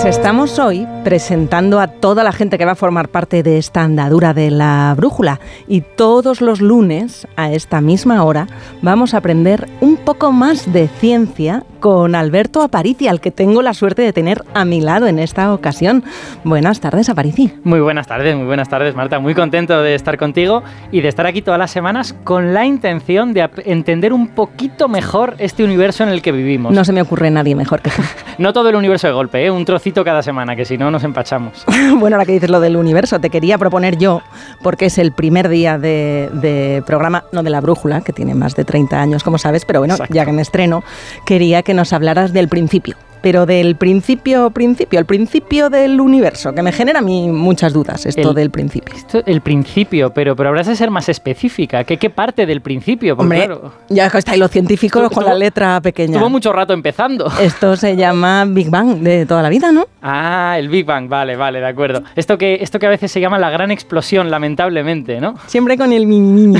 Pues estamos hoy presentando a toda la gente que va a formar parte de esta andadura de la brújula, y todos los lunes a esta misma hora vamos a aprender un poco más de ciencia con Alberto Aparici, al que tengo la suerte de tener a mi lado en esta ocasión. Buenas tardes, Aparici. Muy buenas tardes, Marta. Muy contento de estar contigo y de estar aquí todas las semanas con la intención de entender un poquito mejor este universo en el que vivimos. No se me ocurre nadie mejor que tú. No todo el universo de golpe, un trocito cada semana, que si no nos empachamos. Bueno, ahora que dices lo del universo, te quería proponer yo, porque es el primer día de programa, no de la brújula, que tiene más de 30 años, como sabes, pero bueno, exacto, ya que me estreno, quería que nos hablaras del principio. Pero del principio, el principio del universo, que me genera a mí muchas dudas, del principio. El principio, pero habrás de ser más específica. ¿Qué parte del principio? Porque, hombre, claro, ya estáis los científicos con la letra pequeña. Estuvo mucho rato empezando. Esto se llama Big Bang de toda la vida, ¿no? Ah, el Big Bang, vale, de acuerdo. Esto que a veces se llama la gran explosión, lamentablemente, ¿no? Siempre con el mini.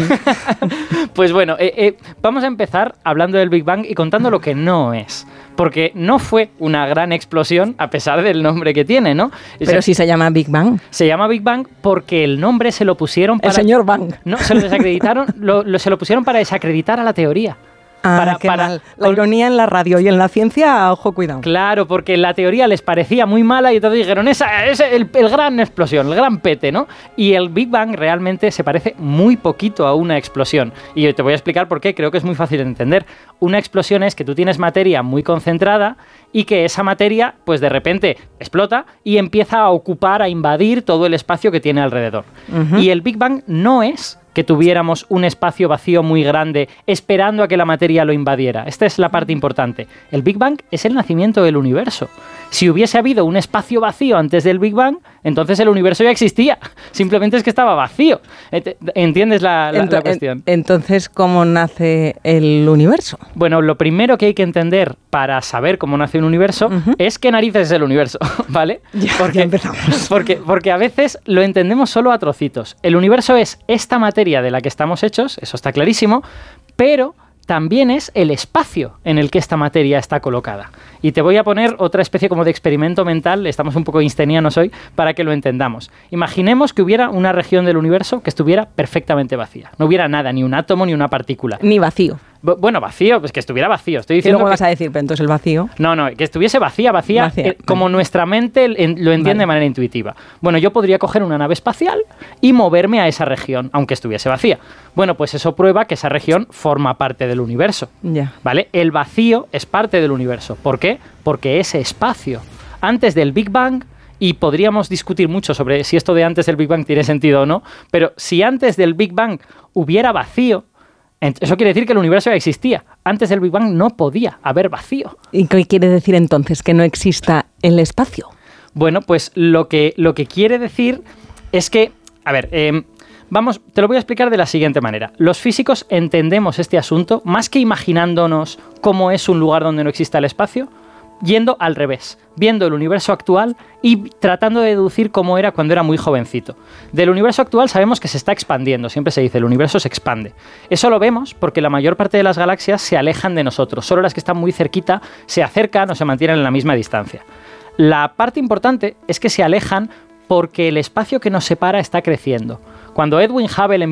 Pues bueno, vamos a empezar hablando del Big Bang y contando lo que no es. Porque no fue una gran explosión, a pesar del nombre que tiene, ¿no? Pero sí se llama Big Bang. Se llama Big Bang porque el nombre se lo pusieron para... El señor Bang. No, se lo desacreditaron, se lo pusieron para desacreditar a la teoría. Qué mal. La ironía en la radio y en la ciencia, ojo, cuidado. Claro, porque la teoría les parecía muy mala y entonces dijeron, esa es el gran explosión, el gran pete, ¿no? Y el Big Bang realmente se parece muy poquito a una explosión. Y te voy a explicar por qué, creo que es muy fácil de entender. Una explosión es que tú tienes materia muy concentrada y que esa materia, pues de repente explota y empieza a ocupar, a invadir todo el espacio que tiene alrededor. Uh-huh. Y el Big Bang no es que tuviéramos un espacio vacío muy grande esperando a que la materia lo invadiera. Esta es la parte importante. El Big Bang es el nacimiento del universo. Si hubiese habido un espacio vacío antes del Big Bang, entonces el universo ya existía. Simplemente es que estaba vacío. ¿Entiendes la cuestión? Entonces, ¿cómo nace el universo? Bueno, lo primero que hay que entender para saber cómo nace un universo es qué narices es el universo, ¿vale? Ya empezamos. Porque a veces lo entendemos solo a trocitos. El universo es esta materia de la que estamos hechos, eso está clarísimo, pero también es el espacio en el que esta materia está colocada. Y te voy a poner otra especie como de experimento mental, estamos un poco einsteinianos hoy, para que lo entendamos. Imaginemos que hubiera una región del universo que estuviera perfectamente vacía. No hubiera nada, ni un átomo, ni una partícula. Ni vacío. Bueno, vacío, pues que estuviera vacío. Estoy diciendo ¿Qué luego vas a decir? Pero entonces el vacío... No, que estuviese vacía. Como nuestra mente lo entiende de manera intuitiva. Bueno, yo podría coger una nave espacial y moverme a esa región, aunque estuviese vacía. Bueno, pues eso prueba que esa región forma parte del universo. Ya. ¿Vale? El vacío es parte del universo. ¿Por qué? Porque ese espacio, antes del Big Bang, y podríamos discutir mucho sobre si esto de antes del Big Bang tiene sentido o no, pero si antes del Big Bang hubiera vacío, eso quiere decir que el universo ya existía. Antes del Big Bang no podía haber vacío. ¿Y qué quiere decir entonces? ¿Que no exista el espacio? Bueno, pues lo que quiere decir es que... A ver, te lo voy a explicar de la siguiente manera. Los físicos entendemos este asunto más que imaginándonos cómo es un lugar donde no exista el espacio, yendo al revés, viendo el universo actual y tratando de deducir cómo era cuando era muy jovencito. Del universo actual sabemos que se está expandiendo, siempre se dice, el universo se expande. Eso lo vemos porque la mayor parte de las galaxias se alejan de nosotros, solo las que están muy cerquita se acercan o se mantienen en la misma distancia. La parte importante es que se alejan porque el espacio que nos separa está creciendo. Cuando Edwin Hubble en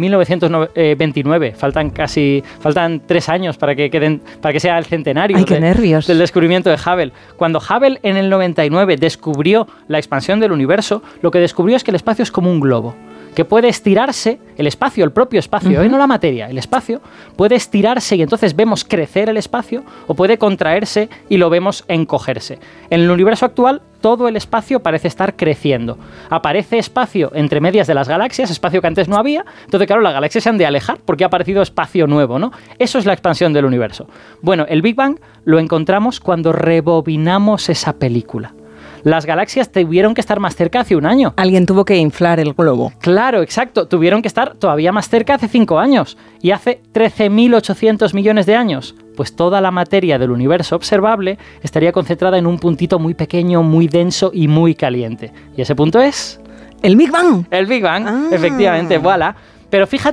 1929, faltan 3 años para que sea el centenario del descubrimiento de Hubble. Cuando Hubble en el 99 descubrió la expansión del universo, lo que descubrió es que el espacio es como un globo, que puede estirarse, el espacio, el propio espacio, no la materia, el espacio puede estirarse y entonces vemos crecer el espacio, o puede contraerse y lo vemos encogerse. En el universo actual, todo el espacio parece estar creciendo. Aparece espacio entre medias de las galaxias, espacio que antes no había, entonces claro, las galaxias se han de alejar porque ha aparecido espacio nuevo, ¿no? Eso es la expansión del universo. Bueno, el Big Bang lo encontramos cuando rebobinamos esa película. Las galaxias tuvieron que estar más cerca hace un año. Alguien tuvo que inflar el globo. Claro, exacto. Tuvieron que estar todavía más cerca hace 5 años. Y hace 13.800 millones de años, pues toda la materia del universo observable estaría concentrada en un puntito muy pequeño, muy denso y muy caliente. ¿Y ese punto es? ¡El Big Bang! El Big Bang, efectivamente, voilà. Pero fíjate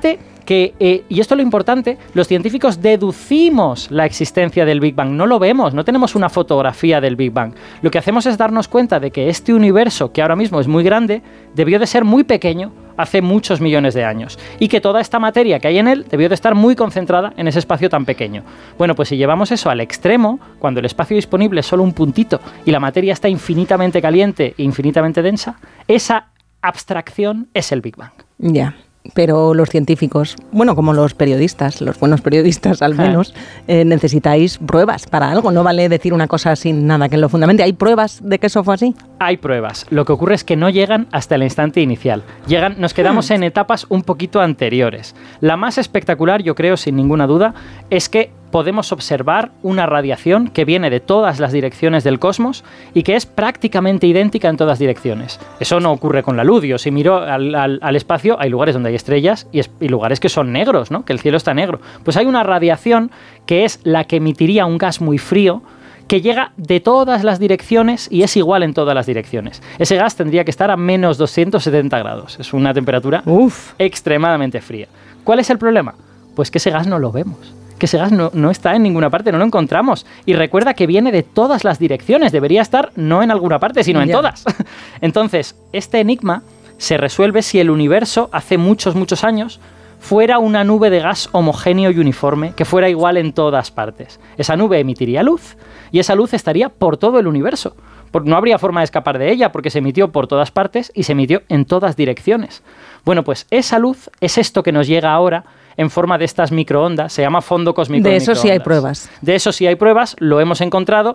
que, y esto es lo importante, los científicos deducimos la existencia del Big Bang, no lo vemos, no tenemos una fotografía del Big Bang. Lo que hacemos es darnos cuenta de que este universo, que ahora mismo es muy grande, debió de ser muy pequeño hace muchos millones de años, y que toda esta materia que hay en él debió de estar muy concentrada en ese espacio tan pequeño. Bueno, pues si llevamos eso al extremo, cuando el espacio disponible es solo un puntito y la materia está infinitamente caliente e infinitamente densa, esa abstracción es el Big Bang. Ya. Pero los científicos, bueno, como los periodistas, los buenos periodistas al menos, necesitáis pruebas para algo. No vale decir una cosa sin nada que lo fundamente. ¿Hay pruebas de que eso fue así? Hay pruebas. Lo que ocurre es que no llegan hasta el instante inicial. Nos quedamos en etapas un poquito anteriores. La más espectacular, yo creo, sin ninguna duda, es que podemos observar una radiación que viene de todas las direcciones del cosmos y que es prácticamente idéntica en todas direcciones. Eso no ocurre con la luz. Yo si miro al espacio, hay lugares donde hay estrellas y lugares que son negros, ¿no? Que el cielo está negro. Pues hay una radiación que es la que emitiría un gas muy frío que llega de todas las direcciones y es igual en todas las direcciones. Ese gas tendría que estar a menos 270 grados. Es una temperatura extremadamente fría. ¿Cuál es el problema? Pues que ese gas no lo vemos. Que ese gas no está en ninguna parte, no lo encontramos. Y recuerda que viene de todas las direcciones, debería estar no en alguna parte, sino en todas. Entonces, este enigma se resuelve si el universo, hace muchos, muchos años, fuera una nube de gas homogéneo y uniforme, que fuera igual en todas partes. Esa nube emitiría luz, y esa luz estaría por todo el universo. No habría forma de escapar de ella, porque se emitió por todas partes y se emitió en todas direcciones. Bueno, pues esa luz es esto que nos llega ahora en forma de estas microondas, se llama fondo cósmico de microondas. De eso sí hay pruebas. De eso sí hay pruebas, lo hemos encontrado